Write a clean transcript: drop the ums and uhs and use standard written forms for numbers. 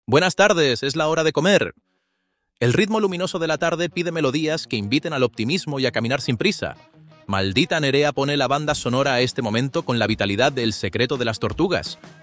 Buenas tardes, es la hora de comer. El ritmo luminoso de la tarde pide melodías que inviten al optimismo y a caminar sin prisa. Maldita Nerea pone la banda sonora a este momento con la vitalidad del secreto de las tortugas.